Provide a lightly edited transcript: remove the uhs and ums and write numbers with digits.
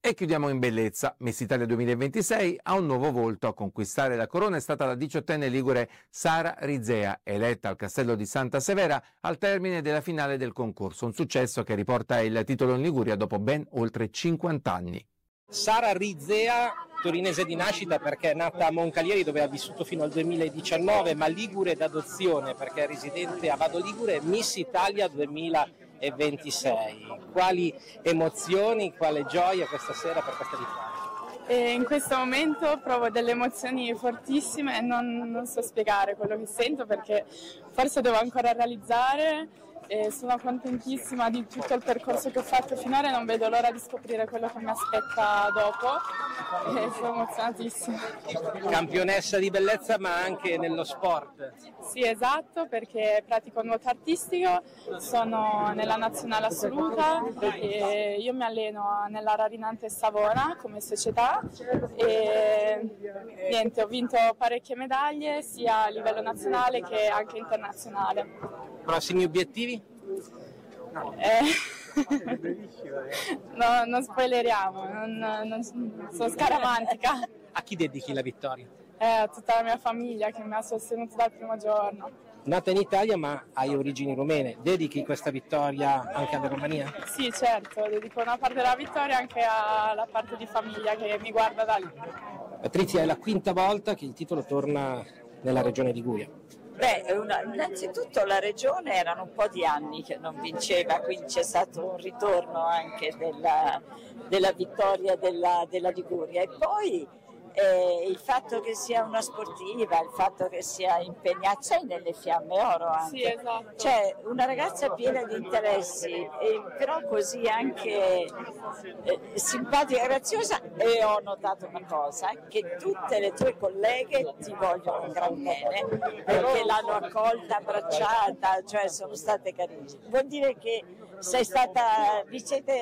E chiudiamo in bellezza. Miss Italia 2026 ha un nuovo volto. A conquistare la corona è stata la 18enne ligure Sara Rizea, eletta al Castello di Santa Severa al termine della finale del concorso. Un successo che riporta il titolo in Liguria dopo ben oltre 50 anni. Sara Rizea, torinese di nascita perché è nata a Moncalieri dove ha vissuto fino al 2019, ma ligure d'adozione perché è residente a Vado Ligure, Miss Italia 2026. Quali emozioni, quale gioia questa sera per questa vittoria? In questo momento provo delle emozioni fortissime e non so spiegare quello che sento perché forse devo ancora realizzare. Sono contentissima di tutto il percorso che ho fatto finora e non vedo l'ora di scoprire quello che mi aspetta dopo. Sono emozionatissima. Campionessa di bellezza ma anche nello sport. Sì, esatto, perché pratico nuoto artistico, sono nella nazionale assoluta e io mi alleno nella Rarinante Savona come società e niente, ho vinto parecchie medaglie sia a livello nazionale che anche internazionale. Prossimi obiettivi? No, non spoileriamo, non sono scaramantica. A chi dedichi la vittoria? A tutta la mia famiglia che mi ha sostenuto dal primo giorno. Nata in Italia ma hai origini rumene, dedichi questa vittoria anche alla Romania? Sì, certo, dedico una parte della vittoria anche alla parte di famiglia che mi guarda da lì. Patrizia, è la quinta volta che il titolo torna nella regione Liguria. Innanzitutto la regione erano un po' di anni che non vinceva, quindi c'è stato un ritorno anche della vittoria della Liguria e poi il fatto che sia una sportiva, il fatto che sia impegnata, c'è nelle Fiamme Oro anche, sì, esatto. Cioè una ragazza piena di interessi, però così anche simpatica e graziosa, e ho notato una cosa, che tutte le tue colleghe ti vogliono un gran bene, perché l'hanno accolta, abbracciata, cioè sono state carine. Vuol dire che sei stata,